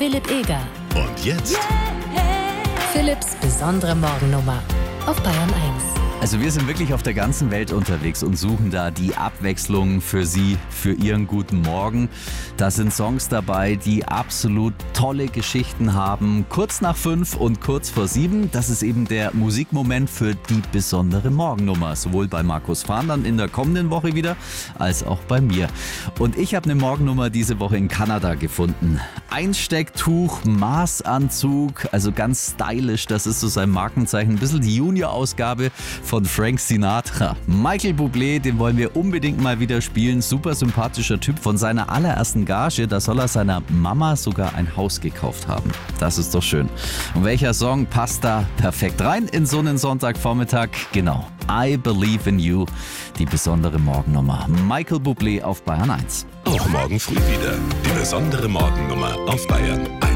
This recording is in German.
Philipp Eger. Und jetzt Philipps besondere Morgennummer auf Bayern 1. Also wir sind wirklich auf der ganzen Welt unterwegs und suchen da die Abwechslung für Sie, für Ihren guten Morgen. Da sind Songs dabei, die absolut tolle Geschichten haben. Kurz nach 5 und kurz vor 7, das ist eben der Musikmoment für die besondere Morgennummer. Sowohl bei Markus Fahndern in der kommenden Woche wieder, als auch bei mir. Und ich habe eine Morgennummer diese Woche in Kanada gefunden. Einstecktuch, Maßanzug, also ganz stylisch, das ist so sein Markenzeichen. Ein bisschen die Junior-Ausgabe von Frank Sinatra. Michael Bublé, den wollen wir unbedingt mal wieder spielen. Super sympathischer Typ. Von seiner allerersten Gage, da soll er seiner Mama sogar ein Haus gekauft haben. Das ist doch schön. Und welcher Song passt da perfekt rein in so einen Sonntagvormittag? Genau. I Believe in You, die besondere Morgennummer. Michael Bublé auf Bayern 1. auch morgen früh wieder. Die besondere Morgennummer auf Bayern 1.